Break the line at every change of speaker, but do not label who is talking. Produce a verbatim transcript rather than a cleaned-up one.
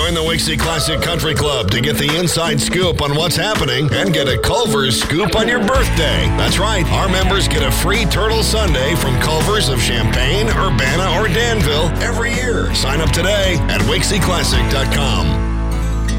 Join the Wixie Classic Country Club to get the inside scoop on what's happening and get a Culver's scoop on your birthday. That's right. Our members get a free Turtle Sundae from Culver's of Champaign, Urbana, or Danville every year. Sign up today at Wixie Classic dot com.